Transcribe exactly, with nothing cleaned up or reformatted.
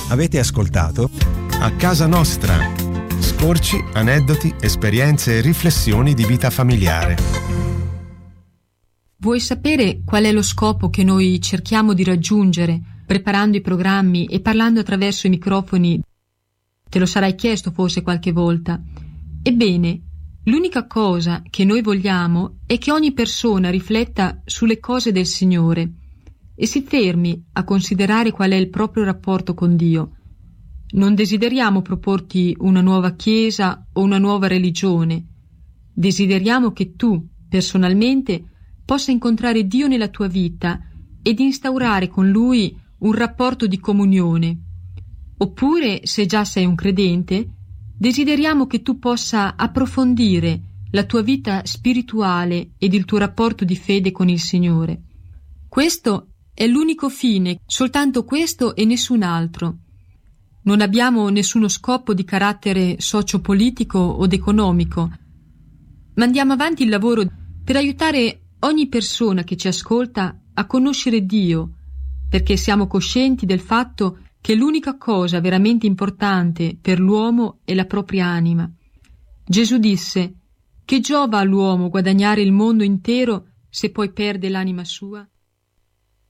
Avete ascoltato A Casa Nostra. Scorci, aneddoti, esperienze e riflessioni di vita familiare. Vuoi sapere qual è lo scopo che noi cerchiamo di raggiungere preparando i programmi e parlando attraverso i microfoni? Te lo sarai chiesto forse qualche volta. Ebbene, l'unica cosa che noi vogliamo è che ogni persona rifletta sulle cose del Signore e si fermi a considerare qual è il proprio rapporto con Dio. Non desideriamo proporti una nuova chiesa o una nuova religione. Desideriamo che tu, personalmente, possa incontrare Dio nella tua vita ed instaurare con Lui un rapporto di comunione. Oppure, se già sei un credente, desideriamo che tu possa approfondire la tua vita spirituale ed il tuo rapporto di fede con il Signore. Questo è l'unico fine, soltanto questo e nessun altro. Non abbiamo nessuno scopo di carattere sociopolitico od economico. Mandiamo avanti il lavoro per aiutare ogni persona che ci ascolta a conoscere Dio, perché siamo coscienti del fatto che l'unica cosa veramente importante per l'uomo è la propria anima. Gesù disse: «Che giova all'uomo guadagnare il mondo intero se poi perde l'anima sua?»